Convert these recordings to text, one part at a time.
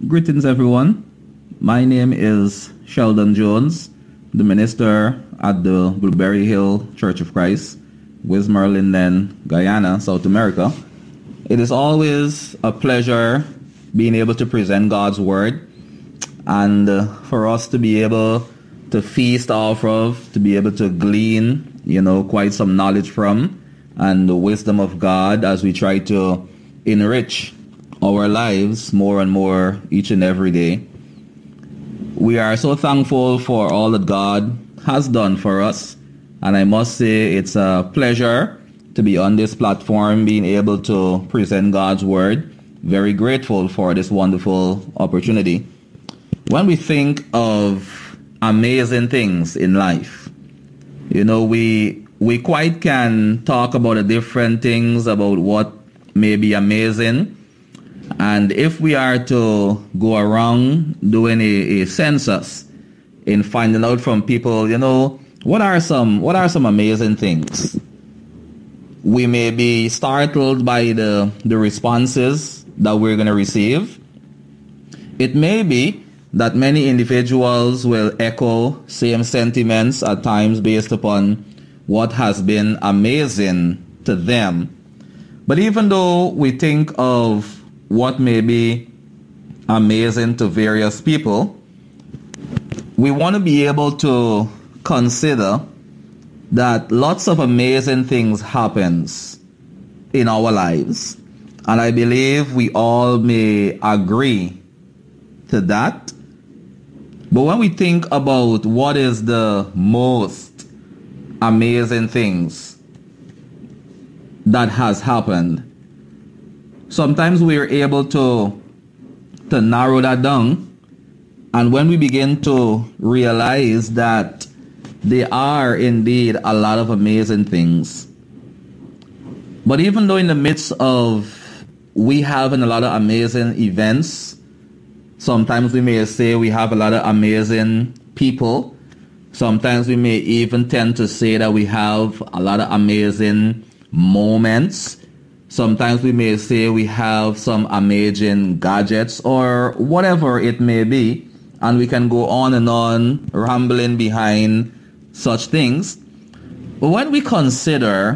Greetings, everyone. My name is Sheldon Jones, the minister at the Blueberry Hill Church of Christ, Westmoreland, Guyana, South America. It is always a pleasure being able to present God's Word and for us to be able to feast off of, to be able to glean, quite some knowledge from, and the wisdom of God as we try to enrich our lives more and more each and every day. We are so thankful for all that God has done for us, and I must say it's a pleasure to be on this platform, being able to present God's Word. Very grateful for this wonderful opportunity. When we think of amazing things in life, we quite can talk about the different things about what may be amazing. And if we are to go around doing a census in finding out from people, what are some amazing things? We may be startled by the responses that we're going to receive. It may be that many individuals will echo same sentiments at times based upon what has been amazing to them. But even though we think of what may be amazing to various people, we want to be able to consider that lots of amazing things happens in our lives. And I believe we all may agree to that. But when we think about what is the most amazing things that has happened, sometimes we are able to narrow that down. And when we begin to realize that there are indeed a lot of amazing things. But even though in the midst of we having a lot of amazing events, sometimes we may say we have a lot of amazing people. Sometimes we may even tend to say that we have a lot of amazing moments. Sometimes we may say we have some amazing gadgets or whatever it may be. And we can go on and on rambling behind such things. But when we consider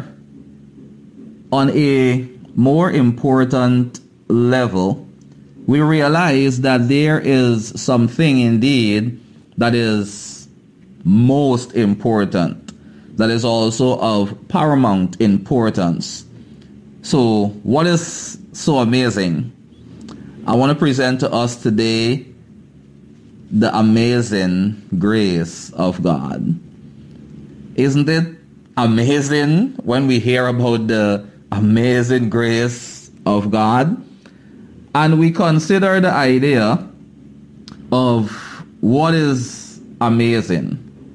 on a more important level, we realize that there is something indeed that is most important, that is also of paramount importance. So what is so amazing? I want to present to us today the amazing grace of God. Isn't it amazing when we hear about the amazing grace of God? And we consider the idea of what is amazing.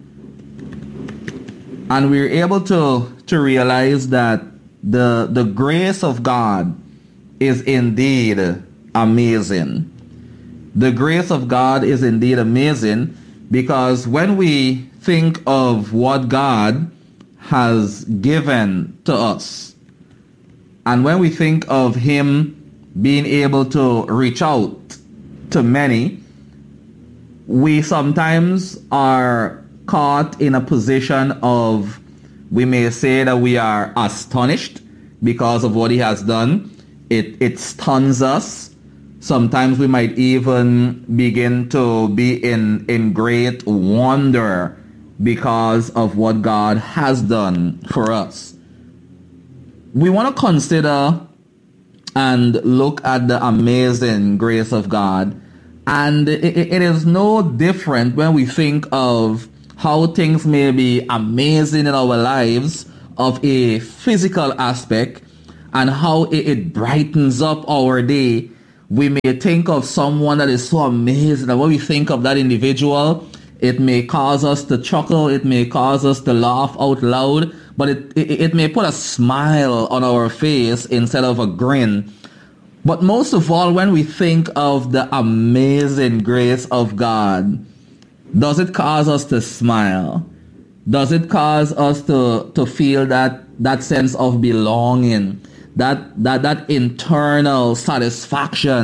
And we're able to realize that the grace of God is indeed amazing. The grace of God is indeed amazing because when we think of what God has given to us, and when we think of Him being able to reach out to many, we sometimes are caught in a position of, we may say that we are astonished because of what He has done. It stuns us. Sometimes we might even begin to be in great wonder because of what God has done for us. We want to consider and look at the amazing grace of God. And it is no different when we think of how things may be amazing in our lives of a physical aspect and how it brightens up our day. We may think of someone that is so amazing, and when we think of that individual, it may cause us to chuckle, it may cause us to laugh out loud, but it may put a smile on our face instead of a grin. But most of all, when we think of the amazing grace of God, does it cause us to smile? Does it cause us to feel that sense of belonging, that internal satisfaction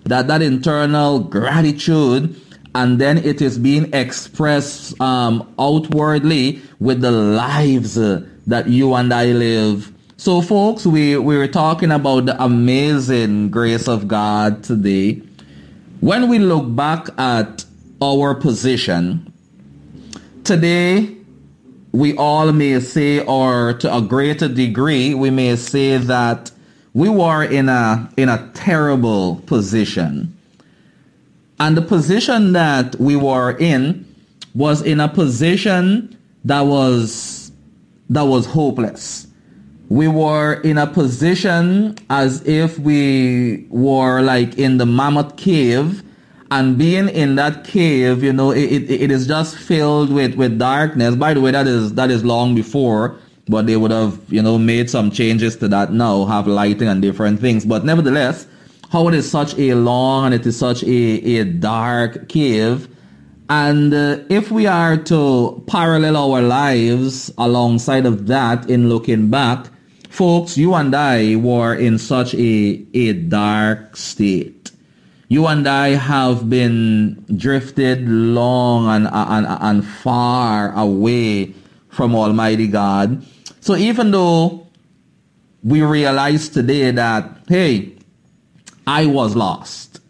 that internal gratitude, and then it is being expressed outwardly with the lives that you and I live. So folks, we were talking about the amazing grace of God today. When we look back at our position, today we all may say, or to a greater degree, we may say that we were in a terrible position. And the position that we were in was in a position that was hopeless. We were in a position as if we were like in the mammoth cave, and being in that cave, you know, it is just filled with darkness. By the way, that is long before, but they would have, you know, made some changes to that now, have lighting and different things. But nevertheless, how it is such a long and it is such a dark cave. And if we are to parallel our lives alongside of that in looking back, folks, you and I were in such a dark state. You and I have been drifted long and far away from Almighty God. So even though we realize today that, hey, I was lost.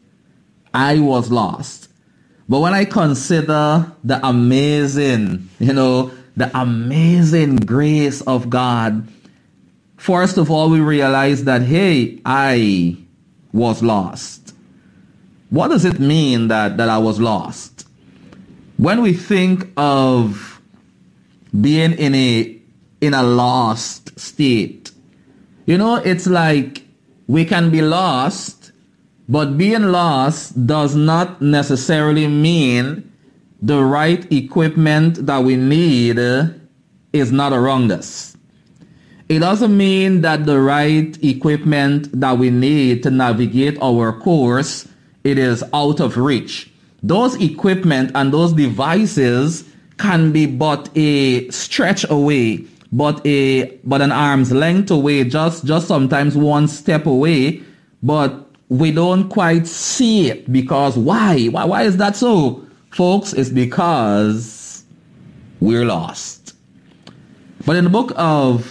But when I consider the amazing, the amazing grace of God, first of all, we realize that, hey, I was lost. What does it mean that I was lost? When we think of being in a lost state, it's like we can be lost, but being lost does not necessarily mean the right equipment that we need is not around us. It doesn't mean that the right equipment that we need to navigate our course, it is out of reach. Those equipment and those devices can be but a stretch away, but an arm's length away, just sometimes one step away, but we don't quite see it. Because why? Why is that so? Folks, it's because we're lost. But in the book of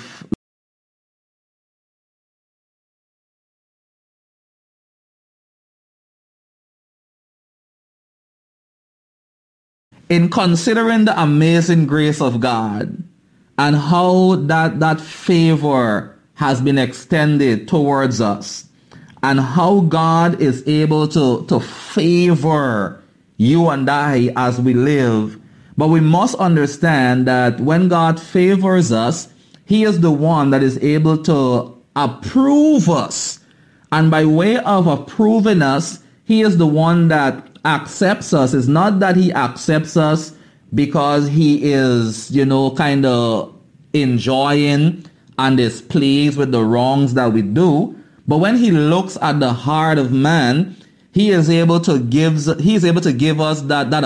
in considering the amazing grace of God and how that favor has been extended towards us, and how God is able to favor you and I as we live. But we must understand that when God favors us, He is the one that is able to approve us. And by way of approving us, He is the one that accepts us. It's not that He accepts us because He is, kind of enjoying and is pleased with the wrongs that we do. But when He looks at the heart of man, He is able to give us that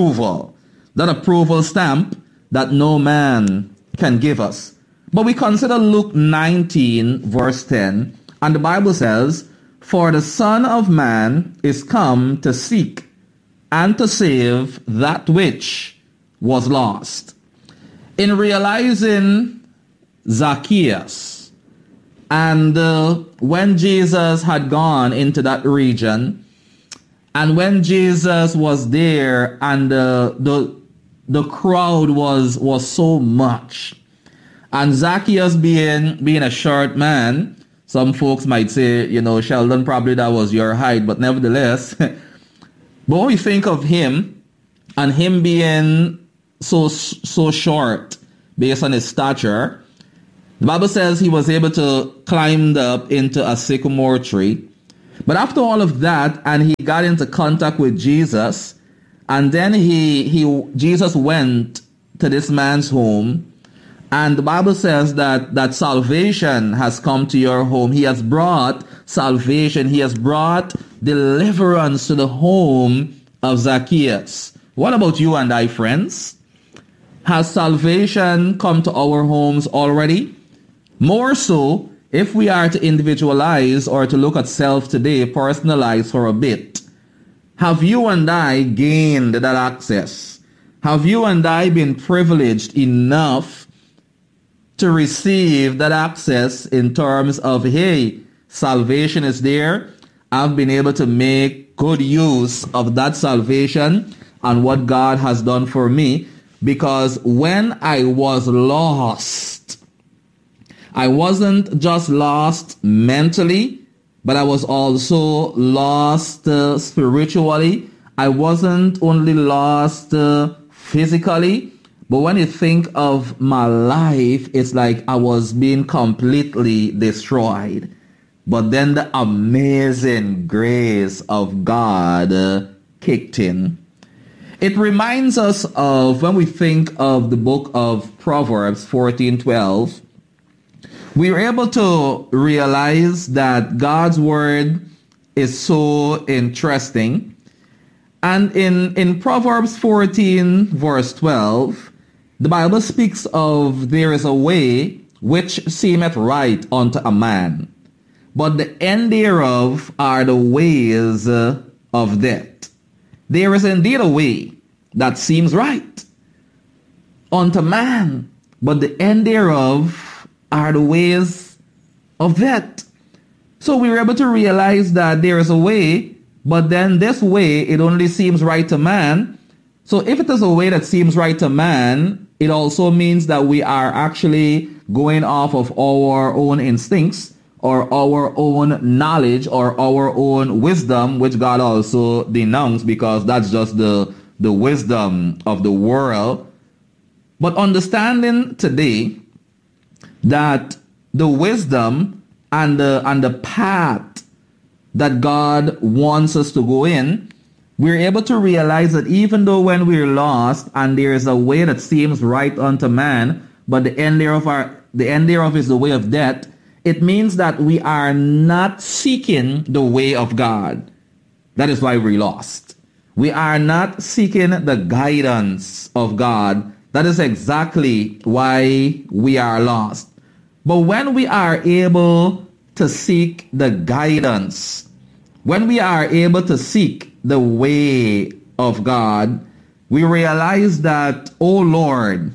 approval stamp that no man can give us. But we consider Luke 19 verse 10, and the Bible says, "For the Son of Man is come to seek and to save that which was lost." In realizing Zacchaeus, and when Jesus had gone into that region, and when Jesus was there, and the crowd was so much, and Zacchaeus being a short man, some folks might say, Sheldon, probably that was your height, but nevertheless, but when we think of him and him being so short based on his stature, the Bible says he was able to climb up into a sycamore tree. But after all of that, and he got into contact with Jesus, and then Jesus went to this man's home, and the Bible says that salvation has come to your home. He has brought salvation. He has brought deliverance to the home of Zacchaeus. What about you and I, friends? Has salvation come to our homes already? More so, if we are to individualize or to look at self today, personalize for a bit. Have you and I gained that access? Have you and I been privileged enough to receive that access in terms of, hey, salvation is there. I've been able to make good use of that salvation and what God has done for me, because when I was lost, I wasn't just lost mentally, but I was also lost spiritually. I wasn't only lost physically, but when you think of my life, it's like I was being completely destroyed. But then the amazing grace of God kicked in. It reminds us of, when we think of the book of Proverbs 14:12, we are able to realize that God's word is so interesting. And in Proverbs 14 verse 12, the Bible speaks of, there is a way which seemeth right unto a man, but the end thereof are the ways of death. There is indeed a way that seems right unto man, but the end thereof are the ways of death. So we were able to realize that there is a way, but then this way, it only seems right to man. So if it is a way that seems right to man, it also means that we are actually going off of our own instincts, or our own knowledge, or our own wisdom, which God also denounced, because that's just the wisdom of the world. But understanding today that the wisdom and the path that God wants us to go in, we're able to realize that even though when we're lost and there is a way that seems right unto man, but the end thereof is the way of death, it means that we are not seeking the way of God. That is why we're lost. We are not seeking the guidance of God. That is exactly why we are lost. But when we are able to seek the guidance, when we are able to seek the way of God, we realize that, oh Lord,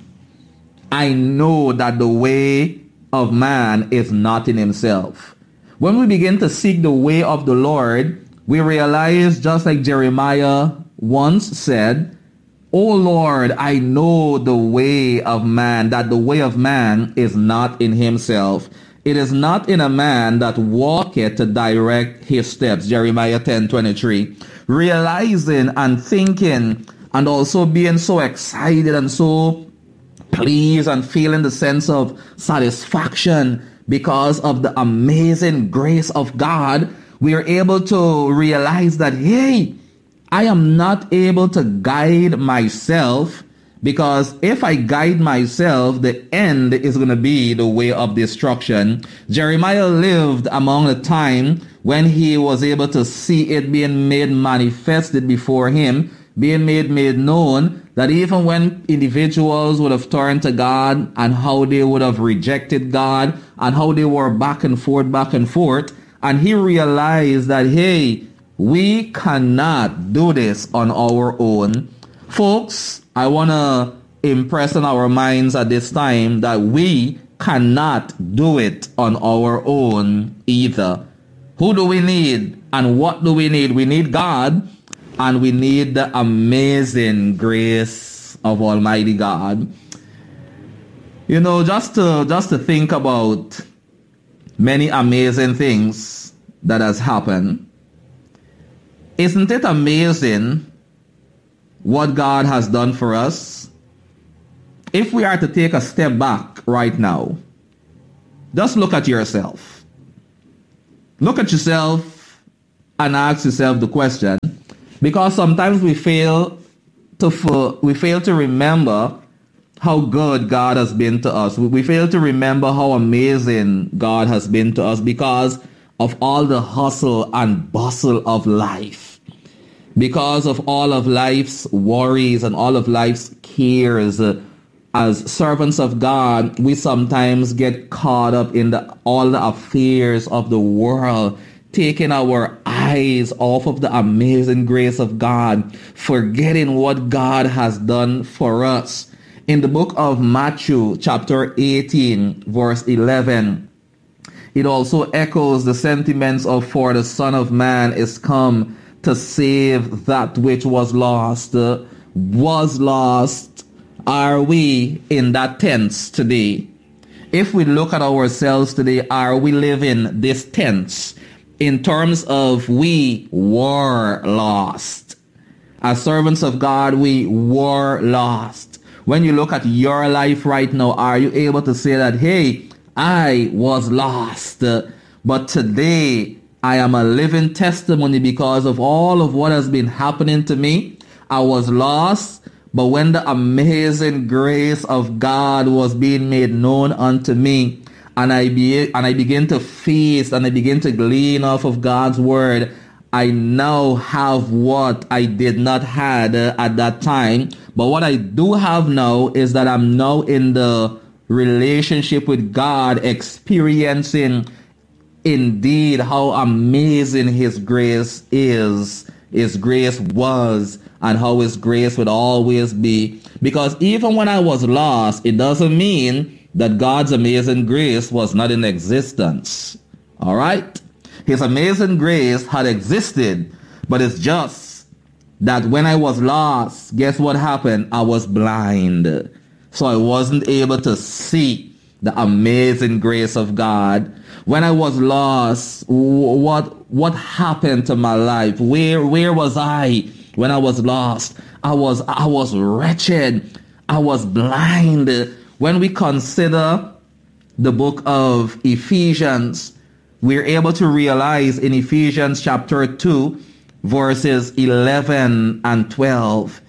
I know that the way of man is not in himself. When we begin to seek the way of the Lord, we realize, just like Jeremiah once said, "O Lord, I know the way of man, that the way of man is not in himself. It is not in a man that walketh to direct his steps." Jeremiah 10:23. Realizing and thinking and also being so excited and so pleased and feeling the sense of satisfaction because of the amazing grace of God, we are able to realize that, hey, I am not able to guide myself, because if I guide myself, the end is going to be the way of destruction. Jeremiah lived among a time when he was able to see it being made manifested before him, being made known, that even when individuals would have turned to God and how they would have rejected God and how they were back and forth, and he realized that, hey, we cannot do this on our own. Folks, I want to impress on our minds at this time that we cannot do it on our own either. Who do we need and what do we need? We need God, and we need the amazing grace of Almighty God. You know, just to think about many amazing things that has happened. Isn't it amazing what God has done for us? If we are to take a step back right now, just look at yourself. Look at yourself and ask yourself the question, because sometimes we fail to remember how good God has been to us. We fail to remember how amazing God has been to us because of all the hustle and bustle of life, because of all of life's worries and all of life's cares. As servants of God, we sometimes get caught up in all the affairs of the world, taking our eyes off of the amazing grace of God, forgetting what God has done for us. In the book of Matthew, chapter 18, verse 11, it also echoes the sentiments of, "For the Son of Man is come to save that which was lost." Was lost. Are we in that tense today? If we look at ourselves today, are we living this tense in terms of we were lost? As servants of God, we were lost. When you look at your life right now, are you able to say that, hey, I was lost, but today I am a living testimony because of all of what has been happening to me? I was lost, but when the amazing grace of God was being made known unto me, and I begin to feast and I begin to glean off of God's word, I now have what I did not had at that time. But what I do have now is that I'm now in the relationship with God, experiencing indeed how amazing his grace is, his grace was, and how his grace would always be. Because even when I was lost, it doesn't mean that God's amazing grace was not in existence. All right? His amazing grace had existed, but it's just that when I was lost, guess what happened? I was blind. So I wasn't able to see the amazing grace of God. When I was lost, what happened to my life? Where was I when I was lost? I was wretched. I was blind. When we consider the book of Ephesians, we're able to realize in Ephesians chapter 2, verses 11 and 12.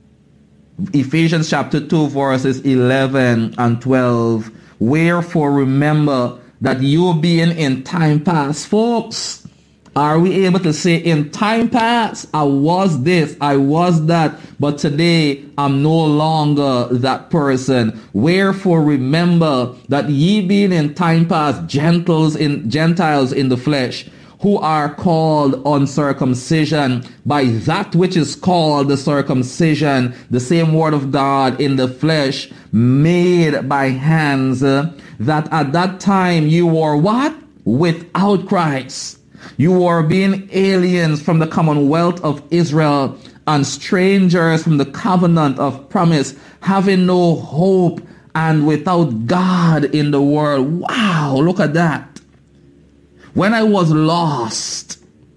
Ephesians chapter 2, verses 11 and 12. Wherefore remember that you being in time past, folks, are we able to say in time past, I was this, I was that, but today I'm no longer that person. Wherefore remember that ye being in time past Gentiles in the flesh, who are called uncircumcision by that which is called the circumcision, the same word of God in the flesh, made by hands, that at that time you were what? Without Christ. You were being aliens from the commonwealth of Israel and strangers from the covenant of promise, having no hope and without God in the world. Wow, look at that. When I was lost,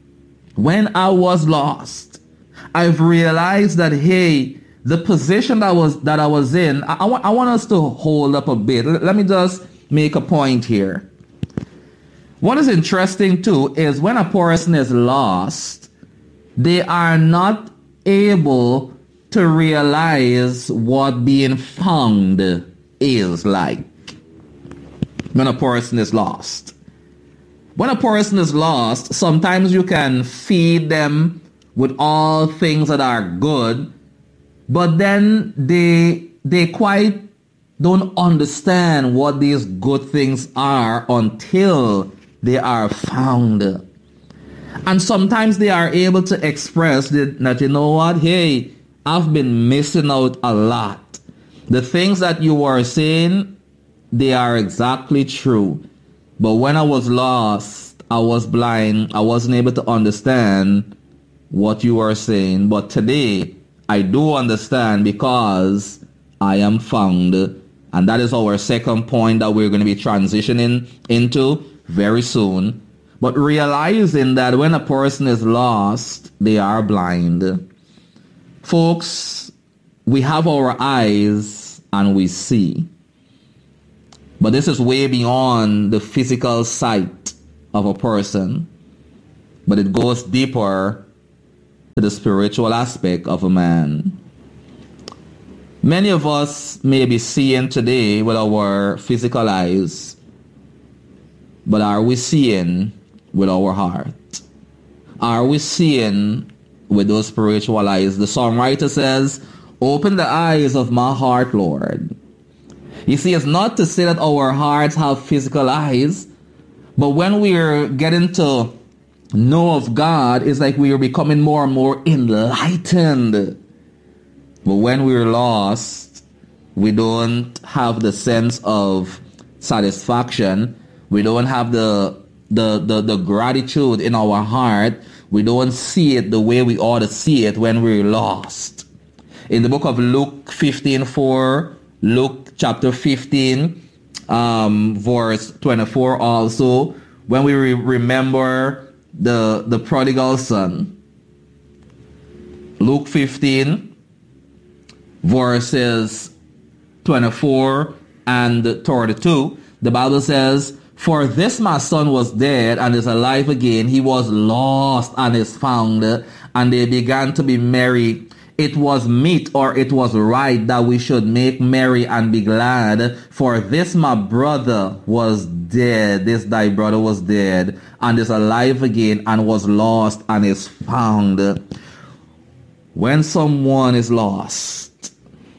I've realized that, hey, the position that I was in, I want us to hold up a bit. Let me just make a point here. What is interesting too is when a person is lost, they are not able to realize what being found is like. When a person is lost. When a person is lost, sometimes you can feed them with all things that are good, but then they quite don't understand what these good things are until they are found. And sometimes they are able to express that, you know what, hey, I've been missing out a lot. The things that you were saying, they are exactly true. But when I was lost, I was blind, I wasn't able to understand what you were saying. But today, I do understand because I am found. And that is our second point that we're going to be transitioning into very soon. But realizing that when a person is lost, they are blind. Folks, we have our eyes and we see. But this is way beyond the physical sight of a person. But it goes deeper to the spiritual aspect of a man. Many of us may be seeing today with our physical eyes, but are we seeing with our heart? Are we seeing with those spiritual eyes? The songwriter says, open the eyes of my heart, Lord. You see, it's not to say that our hearts have physical eyes, but when we're getting to know of God, it's like we are becoming more and more enlightened. But when we're lost, we don't have the sense of satisfaction. We don't have the gratitude in our heart. We don't see it the way we ought to see it when we're lost. In the book of Luke 15:4, Luke chapter 15, verse 24 also, when we remember the prodigal son. Luke 15, verses 24 and 32, the Bible says, "For this my son was dead and is alive again. He was lost and is found. And they began to be merry. It was meet, or it was right, that we should make merry and be glad. For this my brother was dead. This thy brother was dead and is alive again, and was lost and is found." When someone is lost,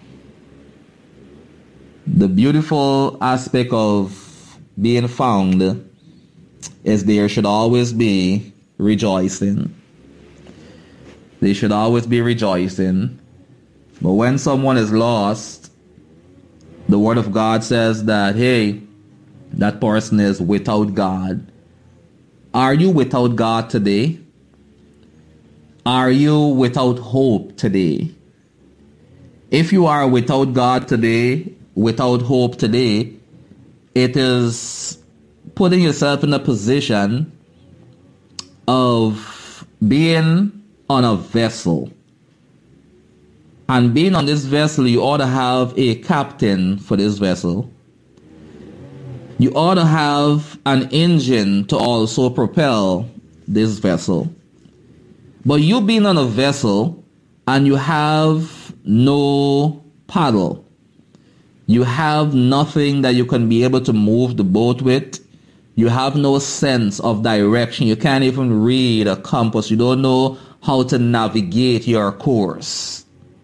the beautiful aspect of being found is there should always be rejoicing. They should always be rejoicing. But when someone is lost, the Word of God says that, hey, that person is without God. Are you without God today? Are you without hope today? If you are without God today, without hope today, it is putting yourself in a position of being on a vessel. And being on this vessel, you ought to have a captain for this vessel. You ought to have an engine to also propel this vessel. But you being on a vessel and you have no paddle, you have nothing that you can be able to move the boat with, you have no sense of direction, you can't even read a compass, you don't know how to navigate your course.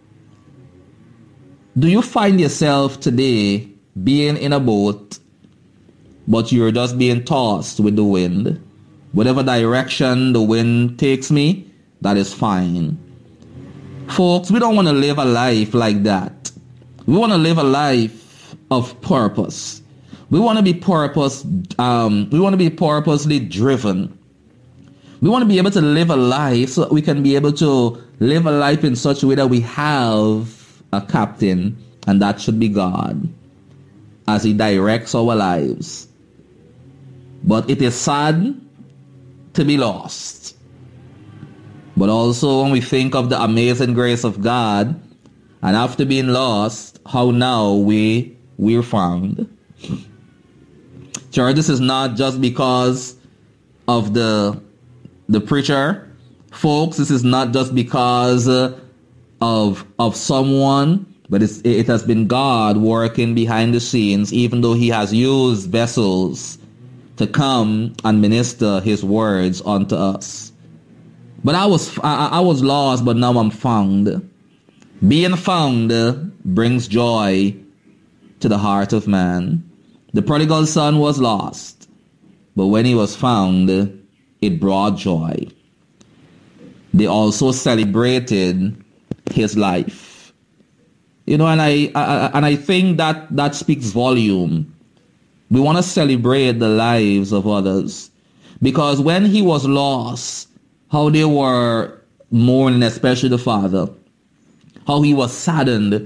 Do you find yourself today being in a boat, but you're just being tossed with the wind? Whatever direction the wind takes me, that is fine. Folks, we don't want to live a life like that. We want to live a life of purpose. We want to be purposely driven. We want to be able to live a life so that we can be able to live a life in such a way that we have a captain, and that should be God, as He directs our lives. But it is sad to be lost. But also when we think of the amazing grace of God, and after being lost, how now we're found. Church, this is not just because of the preacher. Folks, this is not just because of someone, but it has been God working behind the scenes, even though He has used vessels to come and minister His words unto us. But I was lost, but now I'm found. Being found brings joy to the heart of man. The prodigal son was lost, but when he was found, it brought joy. They also celebrated his life. You know, and I think that speaks volume. We want to celebrate the lives of others, because when he was lost, how they were mourning, especially the father, how he was saddened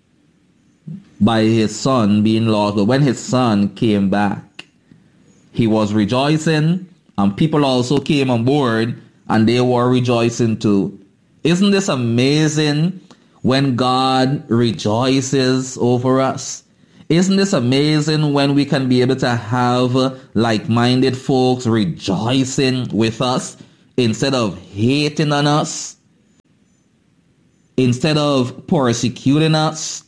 by his son being lost. But when his son came back, he was rejoicing, and people also came on board and they were rejoicing too. Isn't this amazing when God rejoices over us? Isn't this amazing when we can be able to have like-minded folks rejoicing with us instead of hating on us, instead of persecuting us,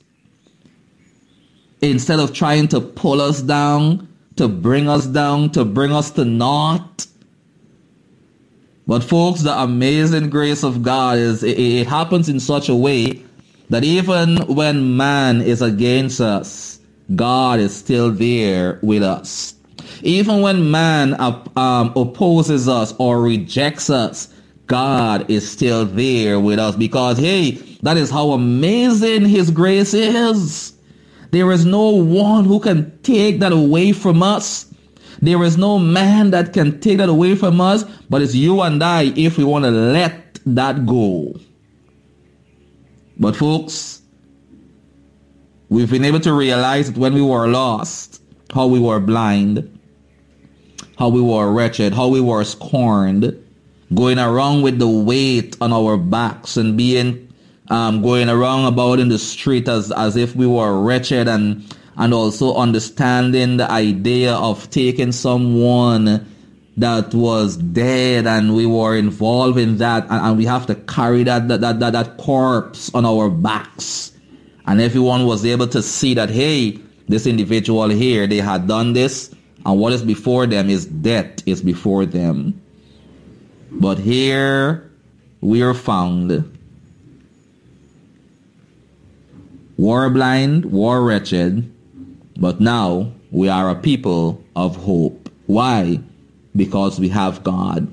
instead of trying to pull us down, to bring us down, to bring us to naught? But folks, the amazing grace of God is it happens in such a way that even when man is against us, God is still there with us. Even when man opposes us or rejects us, God is still there with us because, hey, that is how amazing his grace is. There is no one who can take that away from us. There is no man that can take that away from us, but it's you and I if we want to let that go. But folks, we've been able to realize that when we were lost, how we were blind, how we were wretched, how we were scorned, going around with the weight on our backs and being going around about in the street as if we were wretched, and also understanding the idea of taking someone that was dead and we were involved in that, and we have to carry that corpse on our backs. And everyone was able to see that, hey, this individual here, they had done this, and what is before them is death is before them. But here we are found, war blind, war wretched, but now we are a people of hope. Why? Because we have God.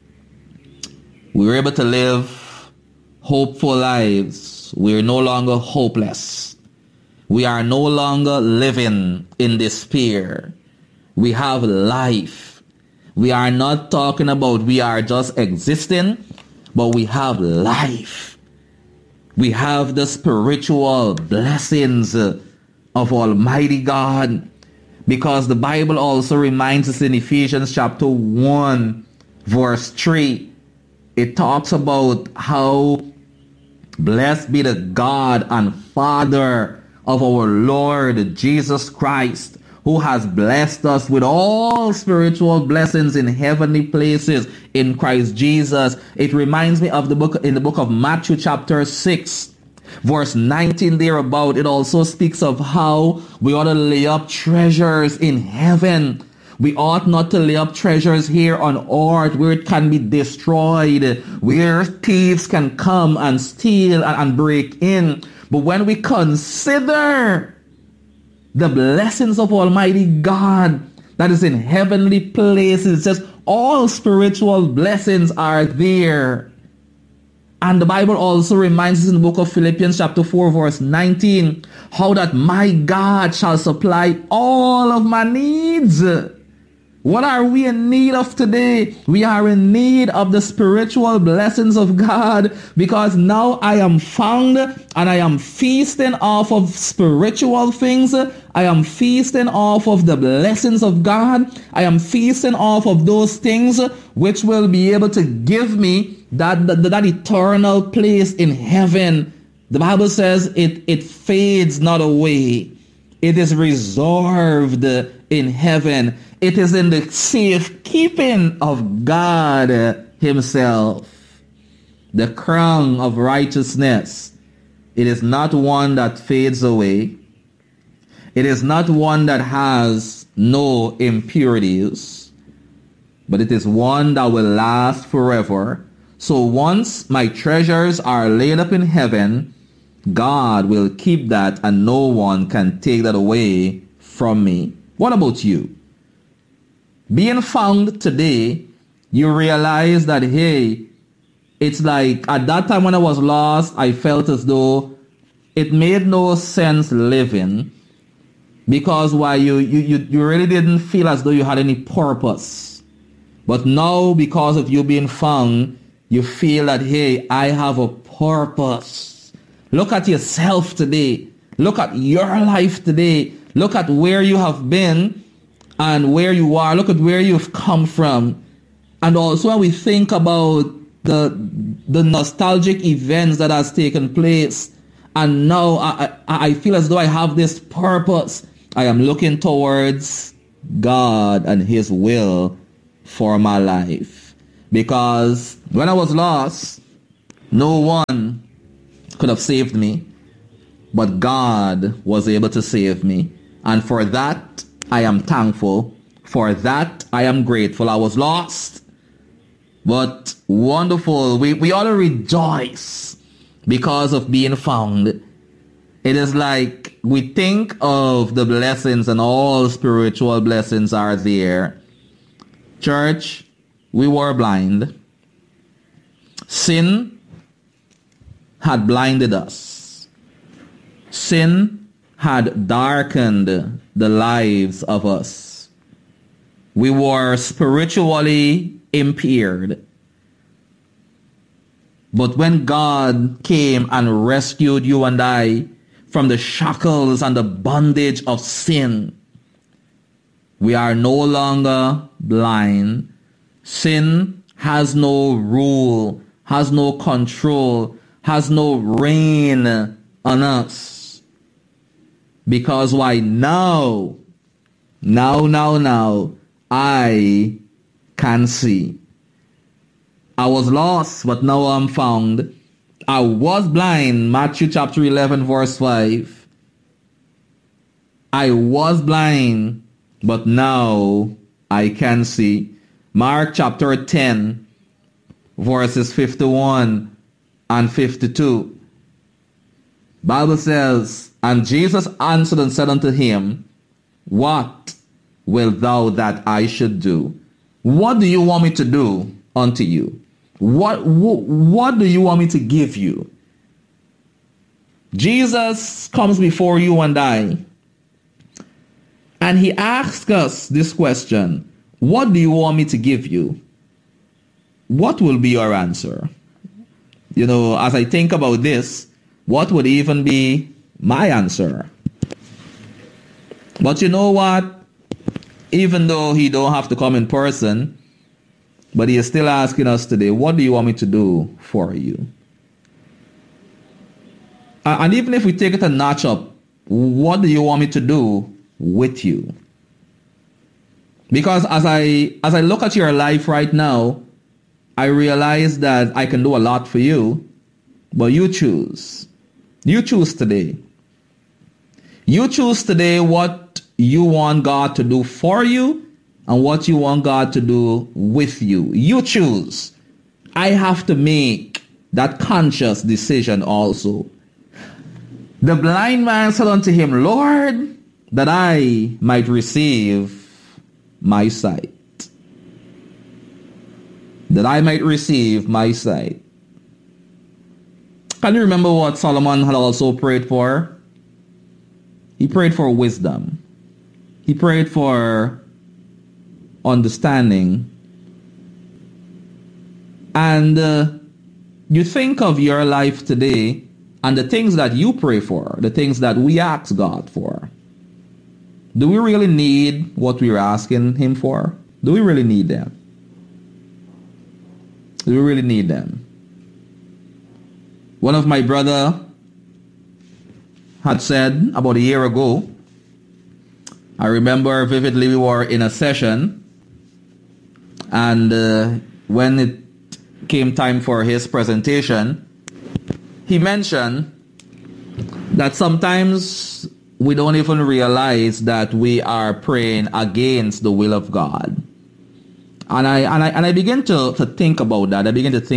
We were able to live hopeful lives. We are no longer hopeless. We are no longer living in despair. We have life. We are not talking about we are just existing, but we have life. We have the spiritual blessings of Almighty God, because the Bible also reminds us in Ephesians chapter 1 verse 3, it talks about how blessed be the God and Father of our Lord Jesus Christ, who has blessed us with all spiritual blessings in heavenly places in Christ Jesus. It reminds me of the book of Matthew chapter 6 verse 19 thereabout. It also speaks of how we ought to lay up treasures in heaven. We ought not to lay up treasures here on earth where it can be destroyed, where thieves can come and steal and break in. But when we consider the blessings of Almighty God that is in heavenly places, it says all spiritual blessings are there. And the Bible also reminds us in the book of Philippians chapter 4 verse 19, how that my God shall supply all of my needs. What are we in need of today? We are in need of the spiritual blessings of God, because now I am found and I am feasting off of spiritual things. I am feasting off of the blessings of God. I am feasting off of those things which will be able to give me that eternal place in heaven. The Bible says it fades not away. It is reserved in heaven. It is in the safekeeping of God himself. The crown of righteousness. It is not one that fades away. It is not one that has no impurities, but it is one that will last forever. So once my treasures are laid up in heaven, God will keep that and no one can take that away from me. What about you? Being found today, you realize that, hey, it's like at that time when I was lost, I felt as though it made no sense living, because why you really didn't feel as though you had any purpose. But now, because of you being found, you feel that, hey, I have a purpose. Look at yourself today. Look at your life today. Look at where you have been and where you are. Look at where you've come from. And also when we think about the nostalgic events that has taken place, and now I feel as though I have this purpose. I am looking towards God and his will for my life. Because when I was lost, no one could have saved me, but God was able to save me. And for that, I am thankful. For that, I am grateful. I was lost, but wonderful. We ought to rejoice because of being found. It is like we think of the blessings and all spiritual blessings are there. Church, we were blind. Sin had blinded us. Sin had darkened the lives of us. We were spiritually impaired. But when God came and rescued you and I from the shackles and the bondage of sin, we are no longer blind. Sin has no rule, has no control, has no reign on us. Because why? Now, I can see. I was lost, but now I'm found. I was blind, Matthew chapter 11, verse 5. I was blind, but now I can see. Mark chapter 10, verses 51 and 52. Bible says, and Jesus answered and said unto him, what wilt thou that I should do? What do you want me to do unto you? What do you want me to give you? Jesus comes before you and I, and he asks us this question: what do you want me to give you? What will be your answer? You know, as I think about this, what would even be my answer? But you know what? Even though he don't have to come in person, but he is still asking us today, what do you want me to do for you? And even if we take it a notch up, what do you want me to do with you? Because as I look at your life right now, I realize that I can do a lot for you, but you choose. You choose today. You choose today what you want God to do for you and what you want God to do with you. You choose. I have to make that conscious decision also. The blind man said unto him, Lord, that I might receive my sight. That I might receive my sight. Can you remember what Solomon had also prayed for? He prayed for wisdom. He prayed for understanding. And you think of your life today and the things that you pray for, the things that we ask God for. Do we really need what we're asking him for? Do we really need them? Do we really need them? One of my brother had said about a year ago, I remember vividly we were in a session, and when it came time for his presentation, he mentioned that sometimes we don't even realize that we are praying against the will of God. And I begin to think about that.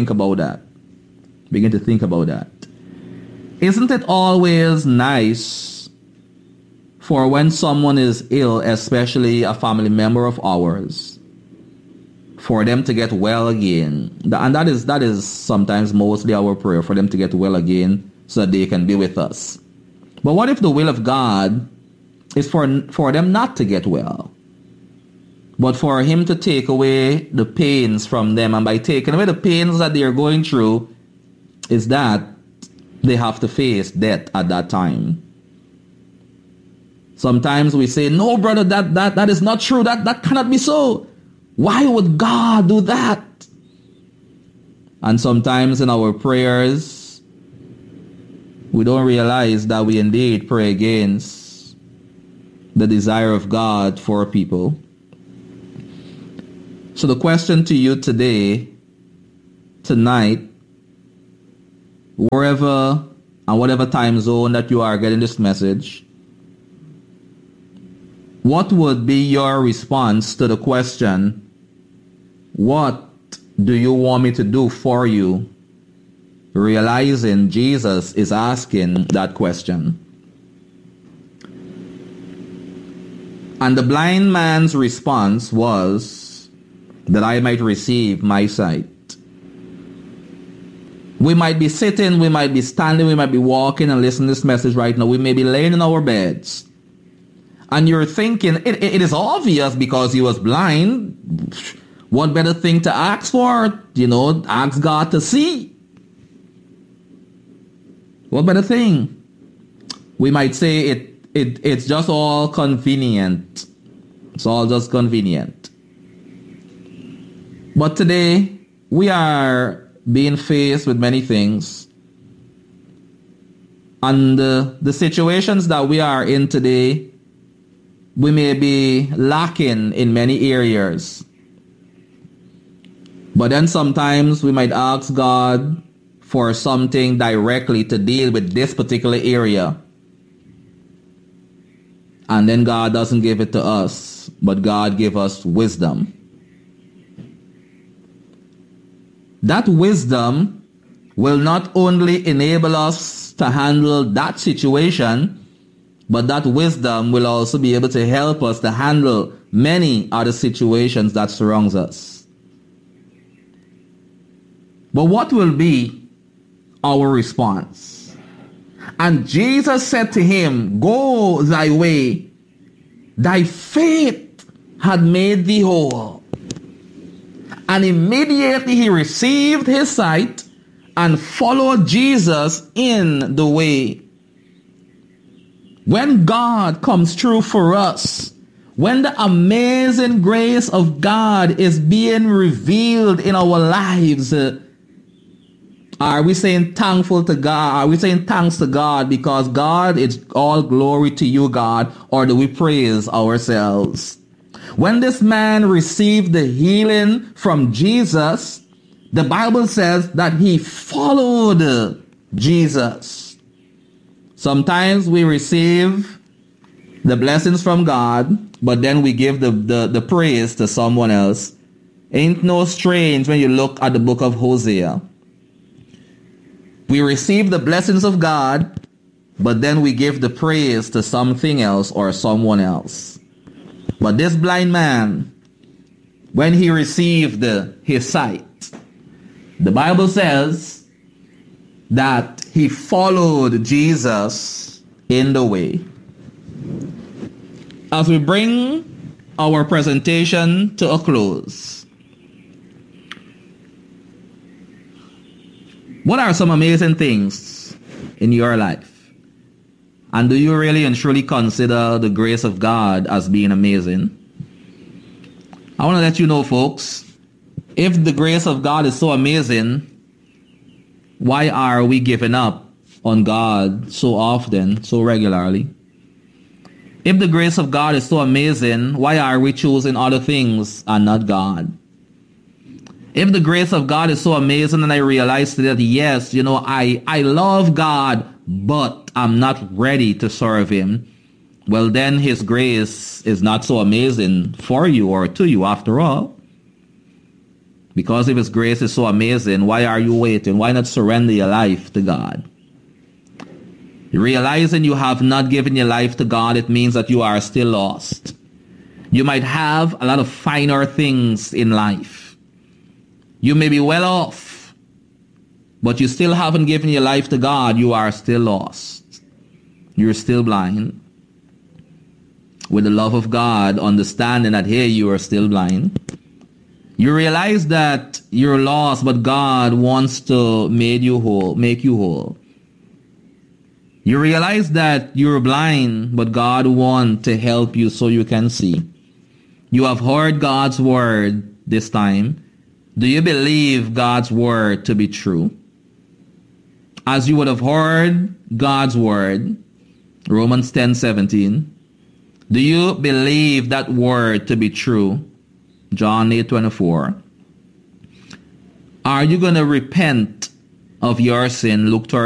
Begin to think about that. Isn't it always nice for when someone is ill, especially a family member of ours, for them to get well again? And that is sometimes mostly our prayer, for them to get well again so that they can be with us. But what if the will of God is for them not to get well, but for him to take away the pains from them? And by taking away the pains that they are going through, is that they have to face death at that time. Sometimes we say, no, brother, that is not true. That cannot be so. Why would God do that? And sometimes in our prayers, we don't realize that we indeed pray against the desire of God for people. So the question to you today, tonight, wherever and whatever time zone that you are getting this message, what would be your response to the question, what do you want me to do for you? Realizing Jesus is asking that question. And the blind man's response was, that I might receive my sight. We might be sitting, we might be standing, we might be walking and listening to this message right now. We may be laying in our beds. And you're thinking, it is obvious because he was blind. What better thing to ask for? Ask God to see. What better thing? We might say it's just all convenient. It's all just convenient. But today, we are being faced with many things. And the situations that we are in today, we may be lacking in many areas. But then sometimes we might ask God for something directly to deal with this particular area. And then God doesn't give it to us, but God gives us wisdom. That wisdom will not only enable us to handle that situation, but that wisdom will also be able to help us to handle many other situations that surrounds us. But what will be our response? And Jesus said to him, go thy way, thy faith had made thee whole. And immediately he received his sight and followed Jesus in the way. When God comes through for us, when the amazing grace of God is being revealed in our lives, are we saying thankful to God? Are we saying thanks to God because God, it's all glory to you, God, or do we praise ourselves? When this man received the healing from Jesus, the Bible says that he followed Jesus. Sometimes we receive the blessings from God, but then we give the praise to someone else. Ain't no strange when you look at the book of Hosea. We receive the blessings of God, but then we give the praise to something else or someone else. But this blind man, when he received his sight, the Bible says that he followed Jesus in the way. As we bring our presentation to a close, what are some amazing things in your life? And do you really and truly consider the grace of God as being amazing? I want to let you know, folks, if the grace of God is so amazing, why are we giving up on God so often, so regularly? If the grace of God is so amazing, why are we choosing other things and not God? If the grace of God is so amazing and I realize that, yes, I love God, but I'm not ready to serve him, well, then his grace is not so amazing for you or to you after all. Because if his grace is so amazing, why are you waiting? Why not surrender your life to God? Realizing you have not given your life to God, it means that you are still lost. You might have a lot of finer things in life. You may be well off, but you still haven't given your life to God. You are still lost. You're still blind. With the love of God, understanding that here you are still blind. You realize that you're lost, but God wants to make you whole. You realize that you're blind, but God wants to help you so you can see. You have heard God's word this time. Do you believe God's word to be true? As you would have heard God's word, Romans 10:17, do you believe that word to be true? John 8:24. Are you going to repent of your sin? Luke 13.